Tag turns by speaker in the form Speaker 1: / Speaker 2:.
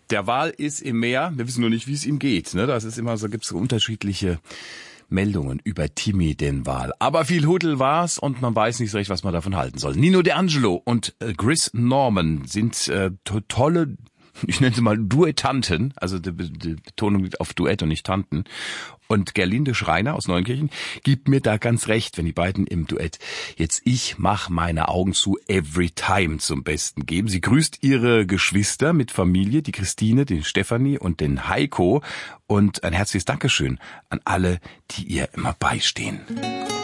Speaker 1: Der Wal ist im Meer. Wir wissen nur nicht, wie es ihm geht. Ne? Das ist immer so, gibt's so unterschiedliche Meldungen über Timmy den Wal. Aber viel Huddel war's und man weiß nicht so recht, was man davon halten soll. Nino D'Angelo und Chris Norman sind tolle, ich nenne sie mal Duettanten, also die Betonung liegt auf Duett und nicht Tanten. Und Gerlinde Schreiner aus Neunkirchen gibt mir da ganz recht, wenn die beiden im Duett jetzt Ich mach meine Augen zu Every Time zum Besten geben. Sie grüßt ihre Geschwister mit Familie, die Christine, den Stefanie und den Heiko. Und ein herzliches Dankeschön an alle, die ihr immer beistehen.